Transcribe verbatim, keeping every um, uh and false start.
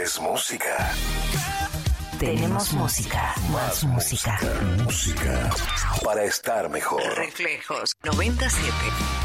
¿Quieres música? Tenemos música, más música. Música para estar mejor. Reflejos noventa y siete.